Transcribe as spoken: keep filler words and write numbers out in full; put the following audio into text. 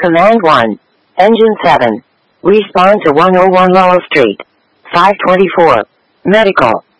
Command one. Engine seven. Respond to one oh one Lowell Street. five twenty-four. Medical.